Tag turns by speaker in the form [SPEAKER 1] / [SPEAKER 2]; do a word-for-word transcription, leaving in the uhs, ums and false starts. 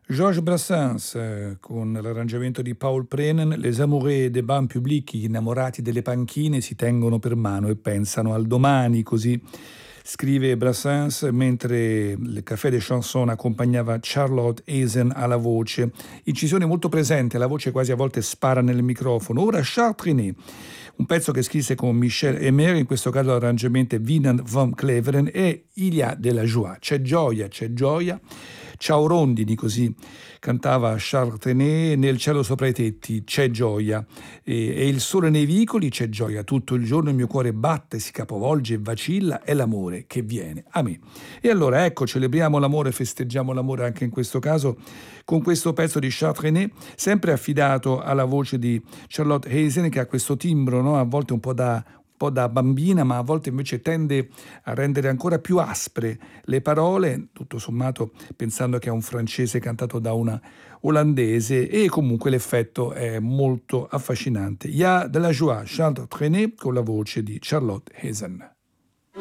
[SPEAKER 1] Georges Brassens, eh, con l'arrangiamento di Paul Prenen, Les amoureux des bancs publics, gli innamorati delle panchine, si tengono per mano e pensano al domani, così scrive Brassens, mentre il Café des Chansons accompagnava Charlotte Hazen alla voce. Incisione molto presente, la voce quasi a volte spara nel microfono. Ora Charles Trenet, un pezzo che scrisse con Michel Emer, in questo caso l'arrangiamento Wieland van Cleveren, e Il y a de la joie, c'è gioia, c'è gioia. Ciao rondini, così cantava Charles Trenet. Nel cielo sopra i tetti c'è gioia, e, e il sole nei vicoli c'è gioia, tutto il giorno il mio cuore batte, si capovolge e vacilla, è l'amore che viene a me. E allora ecco, celebriamo l'amore, festeggiamo l'amore anche in questo caso con questo pezzo di Charles Trenet, sempre affidato alla voce di Charlotte Hazen, che ha questo timbro, no? A volte un po' da un po' da bambina, ma a volte invece tende a rendere ancora più aspre le parole, tutto sommato pensando che è un francese cantato da una olandese, e comunque l'effetto è molto affascinante. Il y a de la joie, Charles Trenet con la voce di Charlotte Hazen.